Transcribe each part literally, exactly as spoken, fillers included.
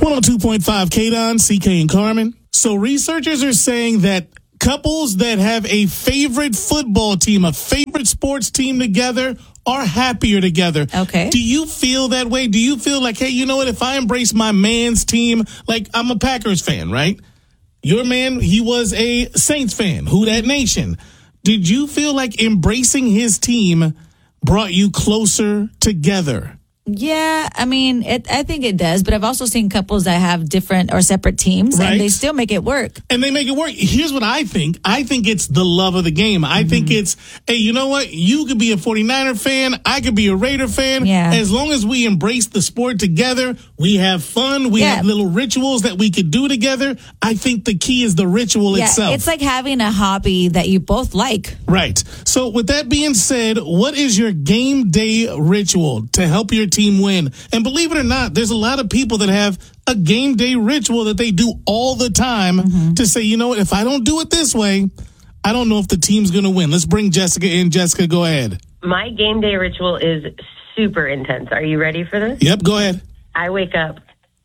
one oh two point five K-Don, C K and Carmen. So researchers are saying that couples that have a favorite football team, a favorite sports team together, are happier together. Okay. Do you feel that way? Do you feel like, hey, you know what? If I embrace my man's team, like I'm a Packers fan, right? Your man, he was a Saints fan. Who Dat Nation? Did you feel like embracing his team brought you closer together? Yeah, I mean, it, I think it does, but I've also seen couples that have different or separate teams, Right. and they still make it work. And they make it work. Here's what I think. I think it's the love of the game. I mm-hmm. think it's, hey, you know what? You could be a forty-niner fan. I could be a Raider fan. Yeah. As long as we embrace the sport together, we have fun. We Yeah. have little rituals that we could do together. I think the key is the ritual Yeah, itself. it's like having a hobby that you both like. Right. So with that being said, what is your game day ritual to help your team win? And believe it or not, there's a lot of people that have a game day ritual that they do all the time mm-hmm. to say, you know what, if I don't do it this way, I don't know if the team's going to win. Let's bring Jessica in. Jessica, go ahead. My game day ritual is super intense. Are you ready for this? Yep, go ahead. I wake up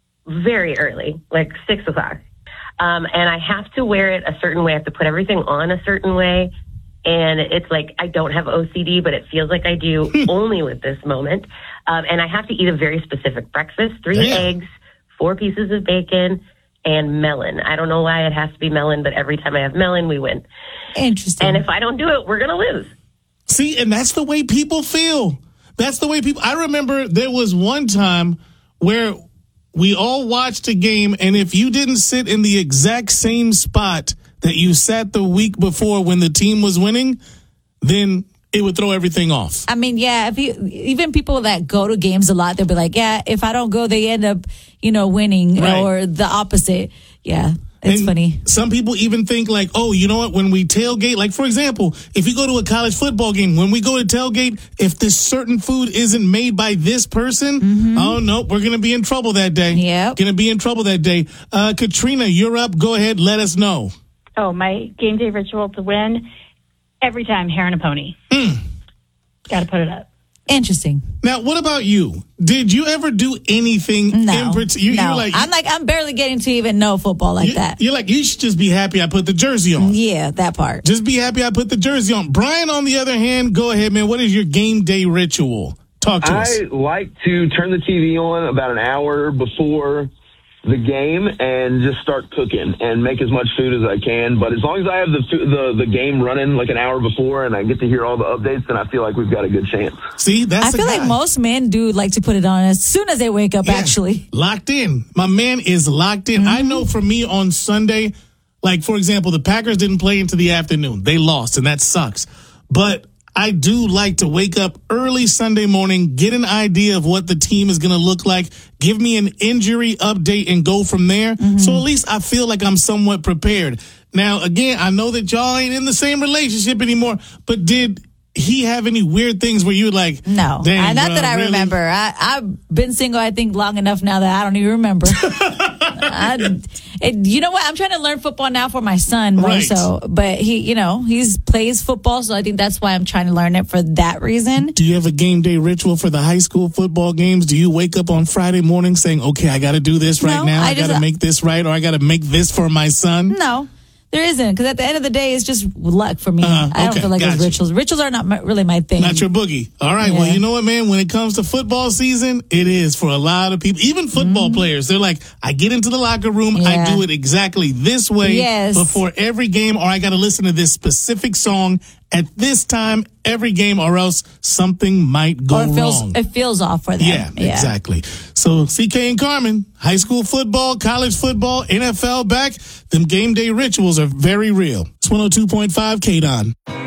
very early, like six o'clock. Um, and I have to wear it a certain way. I have to put everything on a certain way. And it's like I don't have O C D, but it feels like I do only with this moment. Um, and I have to eat a very specific breakfast, three Damn. eggs, four pieces of bacon, and melon. I don't know why it has to be melon, but every time I have melon, we win. Interesting. And if I don't do it, we're going to lose. See, and that's the way people feel. That's the way people. I remember there was one time where we all watched a game, and if you didn't sit in the exact same spot that you sat the week before when the team was winning, then it would throw everything off. I mean, yeah, if you, even people that go to games a lot, they'll be like, yeah, if I don't go, they end up, you know, winning Right. or the opposite. Yeah, it's And funny. Some people even think like, oh, you know what? When we tailgate, like, for example, if you go to a college football game, when we go to tailgate, if this certain food isn't made by this person, mm-hmm. oh, no, we're going to be in trouble that day. Yep. Going to be in trouble that day. Uh, Katrina, you're up. Go ahead. Let us know. Oh, my game day ritual to win, every time, hair and a pony. Mm. Got to put it up. Interesting. Now, what about you? Did you ever do anything No, in particular? no. You're like, I'm like, I'm barely getting to even know football like you, that. You're like, you should just be happy I put the jersey on. Yeah, that part. Just be happy I put the jersey on. Brian, on the other hand, go ahead, man. What is your game day ritual? Talk to I us. like to turn the T V on about an hour before the game and just start cooking and make as much food as I can. But as long as I have the the the game running like an hour before and I get to hear all the updates, then I feel like we've got a good chance. See, that's I feel a guy. like most men do like to put it on as soon as they wake up, Yeah, actually. locked in. My man is locked in. Mm-hmm. I know for me on Sunday, like, for example, the Packers didn't play into the afternoon. They lost, and that sucks. But I do like to wake up early Sunday morning, get an idea of what the team is going to look like, give me an injury update, and go from there. Mm-hmm. So at least I feel like I'm somewhat prepared. Now, again, I know that y'all ain't in the same relationship anymore, but did he have any weird things where you were like, No, Dang, I, not bro, that I really? remember. I, I've been single, I think, long enough now that I don't even remember. I, it, you know what? I'm trying to learn football now for my son more Right. so. But he, you know, he's plays football, so I think that's why I'm trying to learn it for that reason. Do you have a game day ritual for the high school football games? Do you wake up on Friday morning saying, okay, I got to do this right No, now. I, I got just- to make this right, or I got to make this for my son? No, there isn't. Because at the end of the day, it's just luck for me. Uh, I don't okay, feel like gotcha. it's rituals. Rituals are not my, really my thing. Not your boogie. All right. Well, Yeah. you know what, man? When it comes to football season, it is for a lot of people, even football Mm-hmm. players. They're like, I get into the locker room. I Yeah. do it exactly this way Yes. before every game, or I got to listen to this specific song at this time every game, or else something might go or it feels, wrong. it feels off for them. Yeah, exactly. So C K and Carmen, high school football, college football, N F L back. Them game day rituals are very real. It's one oh two point five K-Don.